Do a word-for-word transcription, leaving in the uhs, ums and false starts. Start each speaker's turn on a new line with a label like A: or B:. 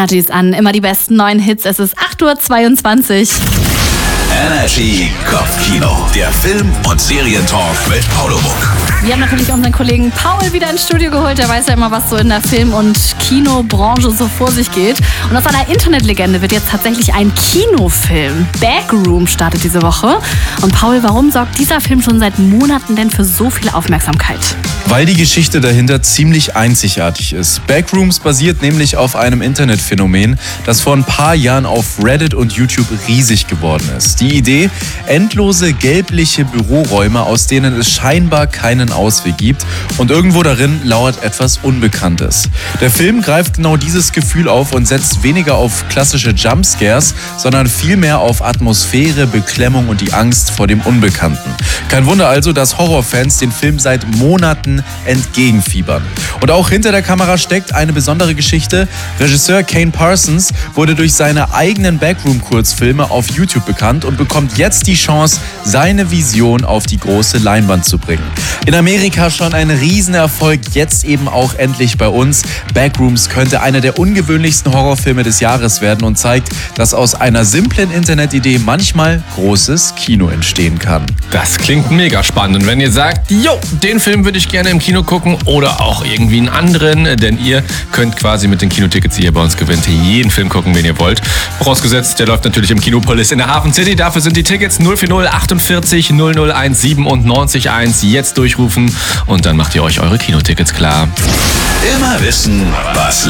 A: Energy ist an, immer die besten neuen Hits. Es ist acht Uhr zweiundzwanzig.
B: Energy Kopfkino, der Film- und Serientalk mit Paolo Muck.
A: Wir haben natürlich unseren Kollegen Paul wieder ins Studio geholt. Der weiß ja immer, was so in der Film- und Kinobranche so vor sich geht. Und aus einer Internetlegende wird jetzt tatsächlich ein Kinofilm. Backroom startet diese Woche. Und Paul, warum sorgt dieser Film schon seit Monaten denn für so viel Aufmerksamkeit?
C: Weil die Geschichte dahinter ziemlich einzigartig ist. Backrooms basiert nämlich auf einem Internetphänomen, das vor ein paar Jahren auf Reddit und YouTube riesig geworden ist. Die Idee: endlose gelbliche Büroräume, aus denen es scheinbar keinen Ausweg gibt, und irgendwo darin lauert etwas Unbekanntes. Der Film greift genau dieses Gefühl auf und setzt weniger auf klassische Jumpscares, sondern vielmehr auf Atmosphäre, Beklemmung und die Angst vor dem Unbekannten. Kein Wunder also, dass Horrorfans den Film seit Monaten entgegenfiebern. Und auch hinter der Kamera steckt eine besondere Geschichte. Regisseur Kane Parsons wurde durch seine eigenen Backroom-Kurzfilme auf YouTube bekannt und bekommt jetzt die Chance, seine Vision auf die große Leinwand zu bringen. In Amerika schon ein Riesenerfolg, jetzt eben auch endlich bei uns. Backrooms könnte einer der ungewöhnlichsten Horrorfilme des Jahres werden und zeigt, dass aus einer simplen Internetidee manchmal großes Kino entstehen kann.
D: Das klingt mega spannend. Und wenn ihr sagt, jo, den Film würde ich gerne im Kino gucken oder auch irgendwie einen anderen, denn ihr könnt quasi mit den Kinotickets, die ihr bei uns gewinnt, jeden Film gucken, den ihr wollt. Vorausgesetzt, der läuft natürlich im Kinopolis in der Hafen City. Dafür sind die Tickets null vier null achtundvierzig null null eins siebenundneunzig eins. Jetzt durchrufen und dann macht ihr euch eure Kinotickets klar.
B: Immer wissen, was